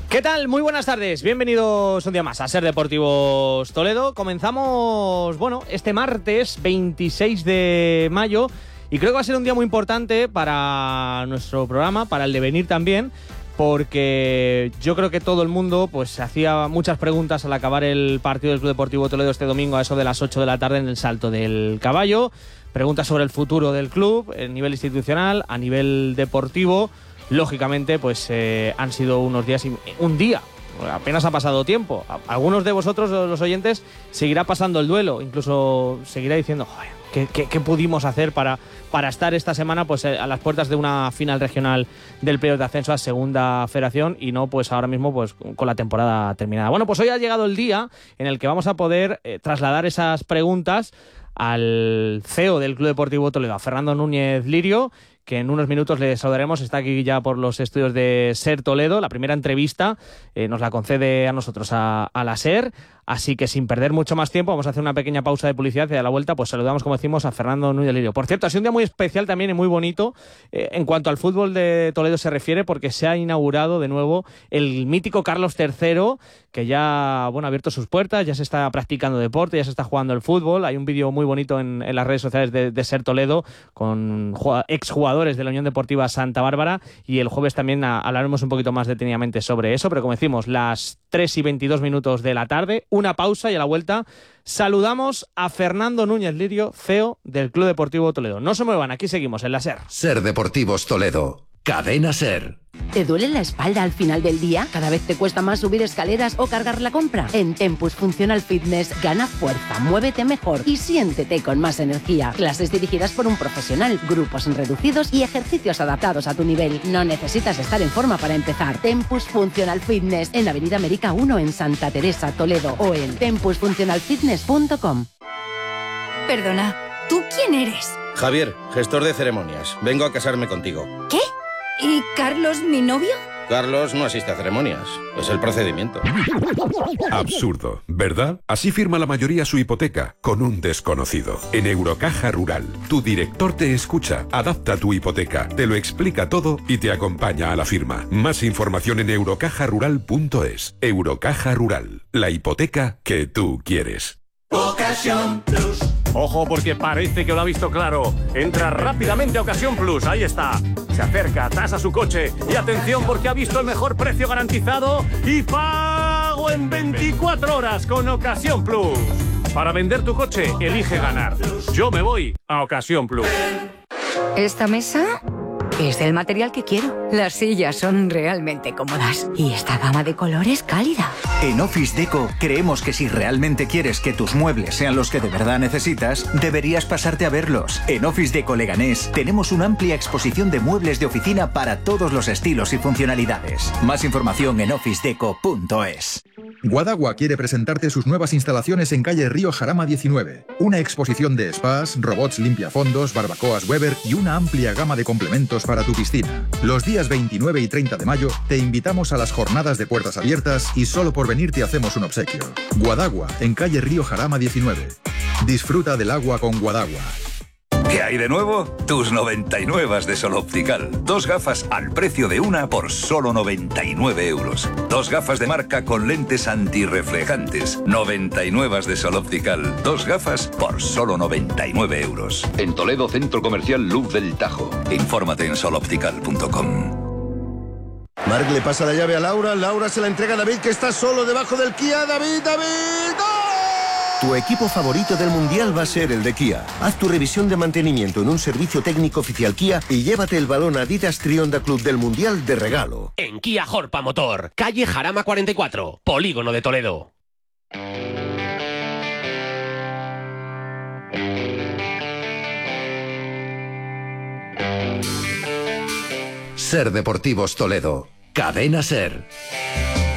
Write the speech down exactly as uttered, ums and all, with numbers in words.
¿Qué tal? Muy buenas tardes, bienvenidos un día más a Ser Deportivos Toledo. Comenzamos, bueno, este martes veintiséis de mayo y creo que va a ser un día muy importante para nuestro programa, para el devenir también, porque yo creo que todo el mundo pues se hacía muchas preguntas al acabar el partido del Club Deportivo Toledo este domingo a eso de las ocho de la tarde en el Salto del Caballo. Preguntas sobre el futuro del club, a nivel institucional, a nivel deportivo. Lógicamente, pues eh, han sido unos días, un día, apenas ha pasado tiempo. Algunos de vosotros, los oyentes, seguirá pasando el duelo, incluso seguirá diciendo, joder, ¿qué, qué, qué pudimos hacer para, para estar esta semana pues a las puertas de una final regional del playoff de ascenso a Segunda Federación y no pues ahora mismo pues con la temporada terminada? Bueno, pues hoy ha llegado el día en el que vamos a poder eh, trasladar esas preguntas al C E O del Club Deportivo Toledo, a Fernando Núñez Lirio, que en unos minutos le saludaremos. Está aquí ya por los estudios de SER Toledo. La primera entrevista eh, nos la concede a nosotros, a, a la SER. Así que sin perder mucho más tiempo, vamos a hacer una pequeña pausa de publicidad y a la vuelta pues saludamos, como decimos, a Fernando Núñez Lirio. Por cierto, ha sido un día muy especial también y muy bonito eh, en cuanto al fútbol de Toledo se refiere, porque se ha inaugurado de nuevo el mítico Carlos tercero, que ya bueno, ha abierto sus puertas, ya se está practicando deporte, ya se está jugando el fútbol. Hay un vídeo muy bonito en, en las redes sociales de, de SER Toledo con exjugadores de la Unión Deportiva Santa Bárbara, y el jueves también a, hablaremos un poquito más detenidamente sobre eso, pero como decimos, las tres y veintidós minutos de la tarde, una pausa y a la vuelta saludamos a Fernando Núñez Lirio, C E O del Club Deportivo Toledo. No se muevan, aquí seguimos en la SER. SER Deportivos Toledo, cadena SER. ¿Te duele la espalda al final del día? ¿Cada vez te cuesta más subir escaleras o cargar la compra? En Tempus Funcional Fitness gana fuerza, muévete mejor y siéntete con más energía. Clases dirigidas por un profesional, grupos reducidos y ejercicios adaptados a tu nivel. No necesitas estar en forma para empezar. Tempus Funcional Fitness en Avenida América uno en Santa Teresa, Toledo, o en tempus funcional fitness punto com. Perdona, ¿tú quién eres? Javier, gestor de ceremonias. Vengo a casarme contigo. ¿Qué? ¿Y Carlos, mi novio? Carlos no asiste a ceremonias. Es el procedimiento. Absurdo, ¿verdad? Así firma la mayoría su hipoteca, con un desconocido. En Eurocaja Rural, tu director te escucha, adapta tu hipoteca, te lo explica todo y te acompaña a la firma. Más información en eurocaja rural punto es. Eurocaja Rural, la hipoteca que tú quieres. Ocasión Plus. Ojo, porque parece que lo ha visto claro. Entra rápidamente a Ocasión Plus, ahí está. Se acerca, tasa su coche y atención porque ha visto el mejor precio garantizado y pago en veinticuatro horas con Ocasión Plus. Para vender tu coche, elige ganar. Yo me voy a Ocasión Plus. Esta mesa es del material que quiero. Las sillas son realmente cómodas y esta gama de colores cálida. En Office Deco creemos que si realmente quieres que tus muebles sean los que de verdad necesitas, deberías pasarte a verlos. En Office Deco Leganés tenemos una amplia exposición de muebles de oficina para todos los estilos y funcionalidades. Más información en office deco punto es. Guadagua quiere presentarte sus nuevas instalaciones en calle Río Jarama diecinueve. Una exposición de spas, robots limpiafondos, barbacoas Weber y una amplia gama de complementos para tu piscina. Los días veintinueve y treinta de mayo te invitamos a las jornadas de puertas abiertas y solo por venir te hacemos un obsequio. Guadagua, en calle Río Jarama diecinueve. Disfruta del agua con Guadagua. ¿Qué hay de nuevo? Tus noventa y nueve de Sol Optical. Dos gafas al precio de una por solo noventa y nueve euros. Dos gafas de marca con lentes antirreflejantes. noventa y nueve de Sol Optical. Dos gafas por solo noventa y nueve euros. En Toledo, Centro Comercial Luz del Tajo. Infórmate en sol optical punto com. Marc le pasa la llave a Laura. Laura se la entrega a David, que está solo debajo del Kia. David, David. ¡Gol! Tu equipo favorito del Mundial va a ser el de Kia. Haz tu revisión de mantenimiento en un servicio técnico oficial Kia y llévate el balón Adidas Trionda Club del Mundial de regalo. En Kia Jorpa Motor, calle Jarama cuarenta y cuatro, Polígono de Toledo. SER Deportivos Toledo, cadena SER.